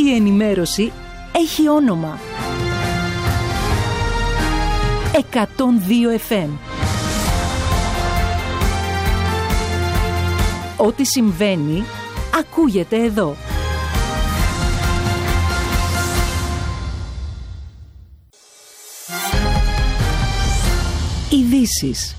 Η ενημέρωση έχει όνομα. 102 FM. Ό,τι συμβαίνει, ακούγεται εδώ. Ειδήσεις.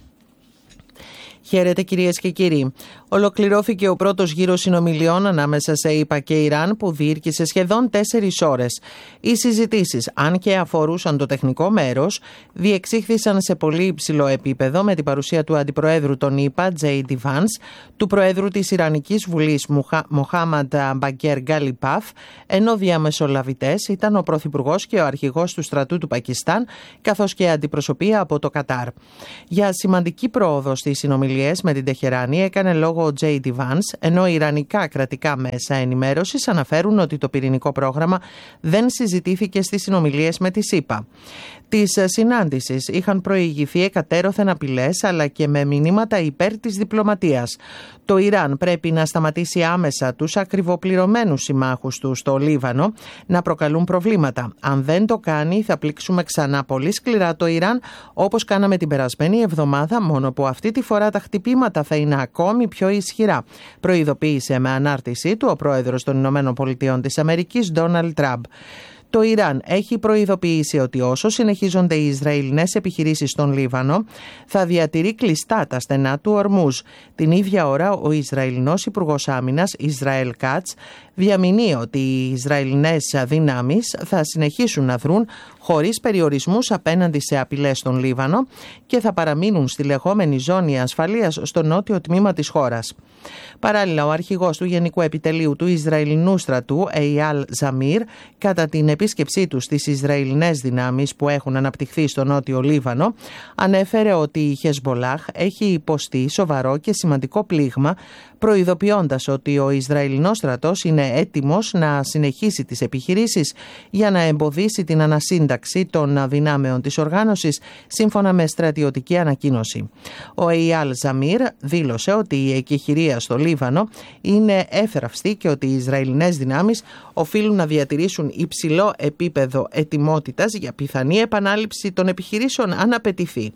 Χαίρετε κυρίες και κύριοι. Ολοκληρώθηκε ο πρώτος γύρος συνομιλιών ανάμεσα σε ΗΠΑ και Ιράν που διήρκησε σχεδόν 4 ώρες. Οι συζητήσεις, αν και αφορούσαν το τεχνικό μέρος, διεξήχθησαν σε πολύ υψηλό επίπεδο με την παρουσία του Αντιπροέδρου των ΗΠΑ, J.D. Vance, του Προέδρου της Ιρανικής Βουλής, Μοχάμαντ Μπαγκέρ Γκαλιπάφ, ενώ διαμεσολαβητές ήταν ο Πρωθυπουργός και ο Αρχηγός του Στρατού του Πακιστάν, καθώς και αντιπροσωπεία από το Κατάρ. Για σημαντική πρόοδο στις συνομιλίες με την Τεχεράνη έκανε λόγο ο J.D. Vance, ενώ ιρανικά κρατικά μέσα ενημέρωσης αναφέρουν ότι το πυρηνικό πρόγραμμα δεν συζητήθηκε στις συνομιλίες με τη ΗΠΑ. Της συνάντησης είχαν προηγηθεί εκατέρωθεν απειλές, αλλά και με μηνύματα υπέρ της διπλωματίας. Το Ιράν πρέπει να σταματήσει άμεσα τους ακριβοπληρωμένους συμμάχους του στο Λίβανο να προκαλούν προβλήματα. Αν δεν το κάνει, θα πλήξουμε ξανά πολύ σκληρά το Ιράν, όπως κάναμε την περασμένη εβδομάδα, μόνο που αυτή τη φορά τα χτυπήματα θα είναι ακόμη πιο ισχυρά, προειδοποίησε με ανάρτησή του ο πρόεδρος των ΗΠΑ της Αμερικής, Ντόναλντ Τραμπ. Το Ιράν έχει προειδοποιήσει ότι όσο συνεχίζονται οι Ισραηλινές επιχειρήσεις στον Λίβανο, θα διατηρεί κλειστά τα στενά του Ορμούζ. Την ίδια ώρα, ο Ισραηλινός Υπουργός Άμυνας, Ισραήλ Κάτς, διαμηνύει ότι οι Ισραηλινές δυνάμεις θα συνεχίσουν να δρουν χωρίς περιορισμούς απέναντι σε απειλές στον Λίβανο και θα παραμείνουν στη λεγόμενη ζώνη ασφαλείας στο νότιο τμήμα της χώρας. Παράλληλα, ο αρχηγός του Γενικού Επιτελείου του Ισραηλινού στρατού, Εϊάλ Ζαμίρ, κατά την επίσκεψή του στις Ισραηλινές δυνάμεις που έχουν αναπτυχθεί στο νότιο Λίβανο, ανέφερε ότι η Χεσμπολάχ έχει υποστεί σοβαρό και σημαντικό πλήγμα, προειδοποιώντας ότι ο Ισραηλινός στρατός είναι έτοιμος να συνεχίσει τις επιχειρήσεις για να εμποδίσει την ανασύνταξη των δυνάμεων της οργάνωσης, σύμφωνα με στρατιωτική ανακοίνωση. Ο Εϊάλ Ζαμίρ δήλωσε ότι η εκεχηρία στο Λίβανο είναι εύθραυστη και ότι οι Ισραηλινές δυνάμεις οφείλουν να διατηρήσουν υψηλό επίπεδο ετοιμότητας για πιθανή επανάληψη των επιχειρήσεων αν απαιτηθεί.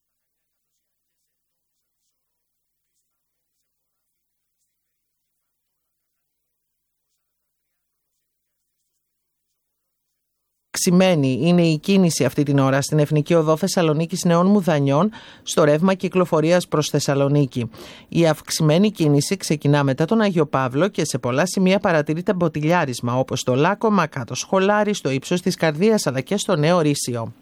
Αυξημένη είναι η κίνηση αυτή την ώρα στην Εθνική Οδό Θεσσαλονίκης Νέων Μουδανιών στο ρεύμα κυκλοφορίας προς Θεσσαλονίκη. Η αυξημένη κίνηση ξεκινά μετά τον Άγιο Παύλο και σε πολλά σημεία παρατηρείται μποτιλιάρισμα, όπως στο Λάκωμα, κάτω Σχολάρι, στο ύψος της Καρδίας αλλά και στο Νέο Ρήσιο.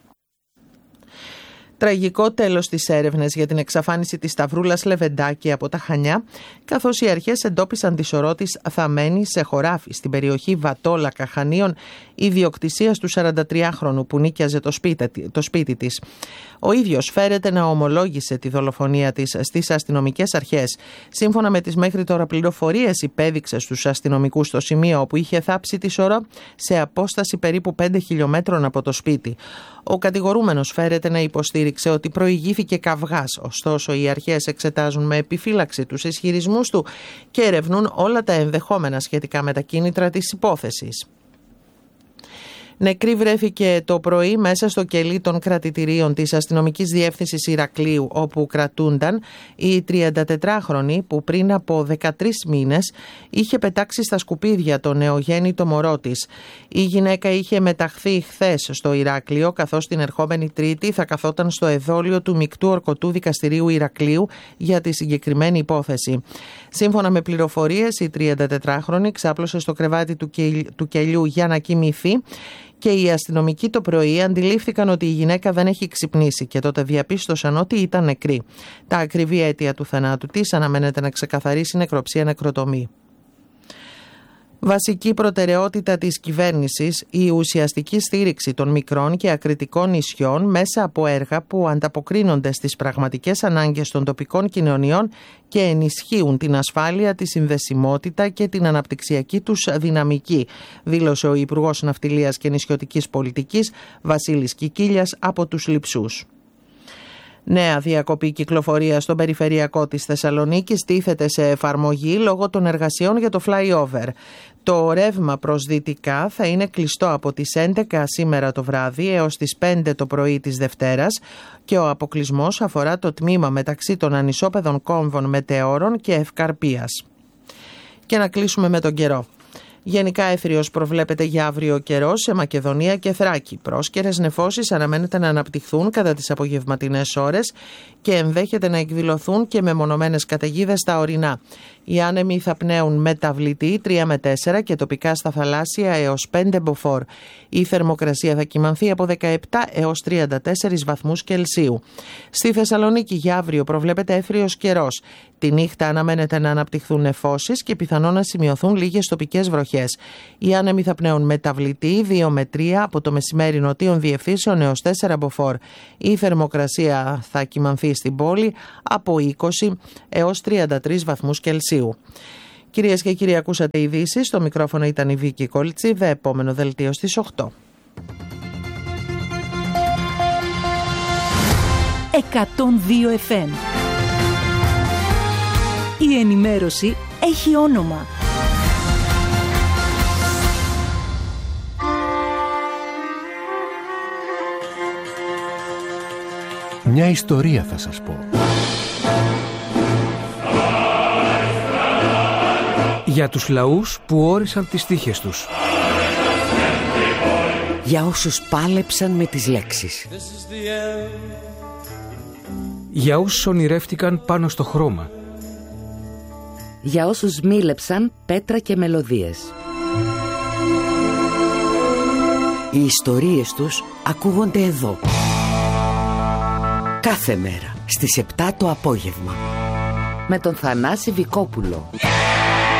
Τραγικό τέλος στις έρευνες για την εξαφάνιση της Σταυρούλας Λεβεντάκη από τα Χανιά, καθώς οι αρχές εντόπισαν τη σωρό της θαμμένη σε χωράφι στην περιοχή Βατόλακα Χανίων, ιδιοκτησίας του 43χρονου που νίκιαζε το σπίτι της. Ο ίδιος φέρεται να ομολόγησε τη δολοφονία της στις αστυνομικές αρχές. Σύμφωνα με τις μέχρι τώρα πληροφορίες, υπέδειξε στους αστυνομικούς το σημείο όπου είχε θάψει τη σωρό σε απόσταση περίπου 5 χιλιόμετρων από το σπίτι. Ο κατηγορούμενος φέρεται να υποστήριξε ότι προηγήθηκε καυγάς, ωστόσο οι αρχές εξετάζουν με επιφύλαξη τους ισχυρισμούς του και ερευνούν όλα τα ενδεχόμενα σχετικά με τα κίνητρα της υπόθεσης. Νεκρή βρέθηκε το πρωί μέσα στο κελί των κρατητηρίων της Αστυνομικής Διεύθυνσης Ηρακλείου, όπου κρατούνταν η 34χρονη που πριν από 13 μήνες είχε πετάξει στα σκουπίδια το νεογέννητο μωρό της. Η γυναίκα είχε μεταχθεί χθες στο Ηράκλειο, καθώς την ερχόμενη Τρίτη θα καθόταν στο εδόλιο του Μεικτού Ορκωτού Δικαστηρίου Ηρακλείου για τη συγκεκριμένη υπόθεση. Σύμφωνα με πληροφορίες, η 34χρονη ξάπλωσε στο κρεβάτι του κελιού για να κοιμηθεί και οι αστυνομικοί το πρωί αντιλήφθηκαν ότι η γυναίκα δεν έχει ξυπνήσει και τότε διαπίστωσαν ότι ήταν νεκρή. Τα ακριβή αίτια του θανάτου της αναμένεται να ξεκαθαρίσει νεκροψία-νεκροτομή. Βασική προτεραιότητα της κυβέρνησης η ουσιαστική στήριξη των μικρών και ακριτικών νησιών μέσα από έργα που ανταποκρίνονται στις πραγματικές ανάγκες των τοπικών κοινωνιών και ενισχύουν την ασφάλεια, τη συνδεσιμότητα και την αναπτυξιακή τους δυναμική, δήλωσε ο Υπουργός Ναυτιλίας και Νησιωτικής Πολιτικής Βασίλης Κικίλιας από τους Λειψούς. Νέα διακοπή κυκλοφορίας στον περιφερειακό της Θεσσαλονίκης τίθεται σε εφαρμογή λόγω των εργασιών για το flyover. Το ρεύμα προς δυτικά θα είναι κλειστό από τις 11 σήμερα το βράδυ έως τις 5 το πρωί της Δευτέρας και ο αποκλεισμός αφορά το τμήμα μεταξύ των ανισόπεδων κόμβων Μετεώρων και Ευκαρπίας. Και να κλείσουμε με τον καιρό. Γενικά έθριος προβλέπεται για αύριο καιρός σε Μακεδονία και Θράκη. Πρόσκαιρες νεφώσεις αναμένεται να αναπτυχθούν κατά τις απογευματινές ώρες και ενδέχεται να εκδηλωθούν και μεμονωμένες καταιγίδες στα ορεινά. Οι άνεμοι θα πνέουν μεταβλητή 3 με 4 και τοπικά στα θαλάσσια έως 5 μποφόρ. Η θερμοκρασία θα κυμανθεί από 17 έως 34 βαθμούς Κελσίου. Στη Θεσσαλονίκη για αύριο προβλέπεται έθριος καιρός. Τη νύχτα αναμένεται να αναπτυχθούν νεφώσεις και πιθανόν να σημειωθούν λίγες τοπικές βροχές. Οι άνεμοι θα πνέουν μεταβλητή 2 με 3 από το μεσημέρι νοτίων διευθύνσεων έως 4 μποφόρ. Η θερμοκρασία θα κυμανθεί στην πόλη από 20 έως 33 βαθμούς Κελσίου. Κυρίες και κύριοι, ακούσατε ειδήσεις. Στο μικρόφωνο ήταν η Βίκη Κολτσίδα. Επόμενο δελτίο στις 8. 102 FM. Η ενημέρωση έχει όνομα. Μια ιστορία θα σας πω. Για τους λαούς που όρισαν τις τύχες τους. Για όσους πάλεψαν με τις λέξεις. Για όσους ονειρεύτηκαν πάνω στο χρώμα. Για όσους μίλεψαν πέτρα και μελωδίες. Οι ιστορίες τους ακούγονται εδώ. Κάθε μέρα στις 7 το απόγευμα. Με τον Θανάση Βικόπουλο.